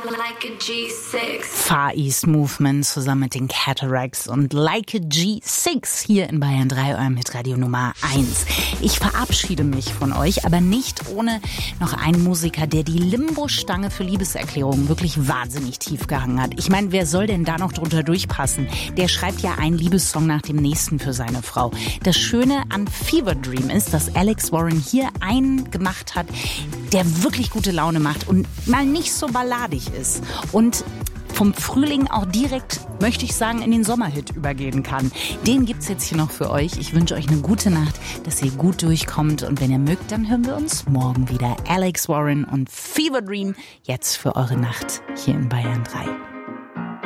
Like a G6. Far East Movement zusammen mit den Cataracts und Like a G6 hier in Bayern 3, eurem Hitradio Nummer 1. Ich verabschiede mich von euch, aber nicht ohne noch einen Musiker, der die Limbo-Stange für Liebeserklärungen wirklich wahnsinnig tief gehangen hat. Ich meine, wer soll denn da noch drunter durchpassen? Der schreibt ja einen Liebessong nach dem nächsten für seine Frau. Das Schöne an Fever Dream ist, dass Alex Warren hier einen gemacht hat, der wirklich gute Laune macht und mal nicht so balladig ist. Und vom Frühling auch direkt, möchte ich sagen, in den Sommerhit übergehen kann. Den gibt's jetzt hier noch für euch. Ich wünsche euch eine gute Nacht, dass ihr gut durchkommt. Und wenn ihr mögt, dann hören wir uns morgen wieder. Alex Warren und Fever Dream jetzt für eure Nacht hier in Bayern 3.